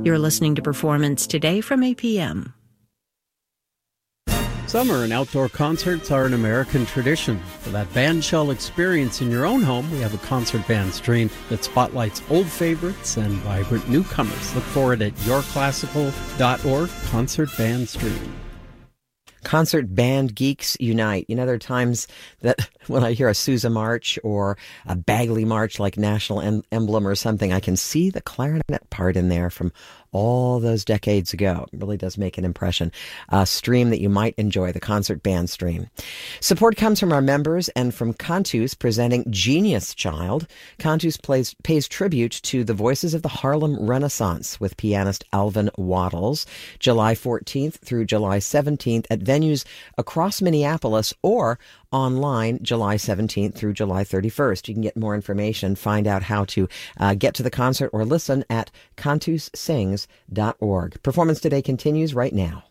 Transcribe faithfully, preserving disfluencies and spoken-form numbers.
You're listening to Performance Today from A P M. Summer and outdoor concerts are an American tradition. For that bandshell experience in your own home, we have a concert band stream that spotlights old favorites and vibrant newcomers. Look for it at your classical dot org, Concert Band Stream. Concert band geeks unite. You know, there are times that when I hear a Sousa March or a Bagley March like National em- Emblem or something, I can see the clarinet part in there from all those decades ago. It really does make an impression. A stream that you might enjoy, the Concert Band Stream. Support comes from our members and from Cantus presenting Genius Child. Cantus plays, pays tribute to the voices of the Harlem Renaissance with pianist Alvin Waddles, July fourteenth through July seventeenth at venues across Minneapolis or online July seventeenth through July thirty-first. You can get more information, find out how to uh, get to the concert or listen at cantus sings dot org. Performance Today continues right now.